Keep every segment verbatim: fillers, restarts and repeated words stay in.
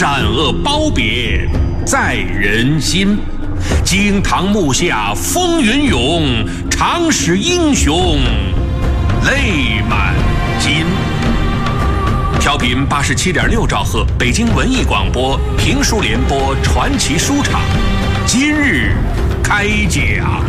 善恶褒贬在人心，惊堂木下风云涌，常使英雄泪满襟。调频八十七点六兆赫，北京文艺广播评书联播传奇书场，今日开讲。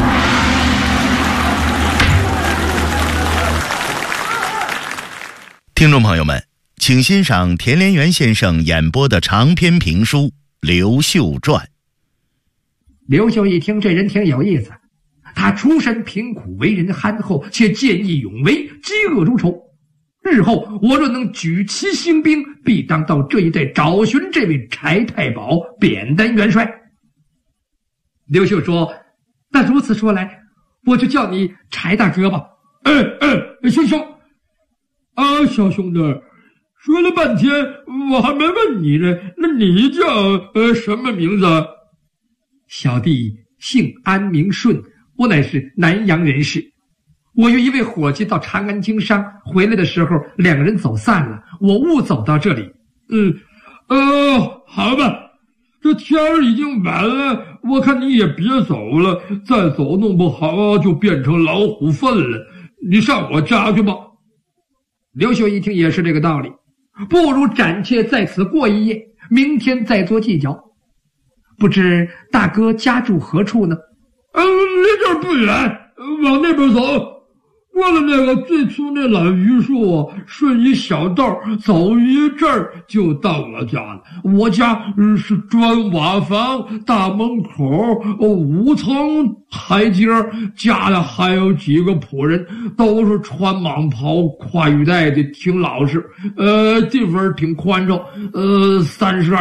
听众朋友们，请欣赏田连元先生演播的长篇评书《刘秀传》。 刘秀一听这人挺有意思，他出身贫苦，为人憨厚，却见义勇为，嫉恶如仇。日后我若能举旗兴兵，必当到这一带找寻这位柴太保，贬担元帅。刘秀说：那如此说来，我就叫你柴大哥吧。 哎哎，行行啊，小兄弟，说了半天我还没问你呢，那你叫呃什么名字？ 小弟姓安名顺，我乃是南阳人士。我与一位伙计到长安经商，回来的时候两个人走散了，我误走到这里。 嗯，呃，好吧，这天儿已经晚了，我看你也别走了，再走弄不好就变成老虎粪了。你上我家去吧。 刘秀一听也是这个道理，不如暂且在此过一夜，明天再做计较。不知大哥家住何处呢？ 呃，离这儿不远，往那边走，过了那个最粗那老榆树，顺一小道走一阵儿就到我家了。我家是砖瓦房，大门口五层台阶，家里还有几个仆人，都是穿蟒袍挎玉带的，挺老实。呃，地方挺宽敞，呃，三十二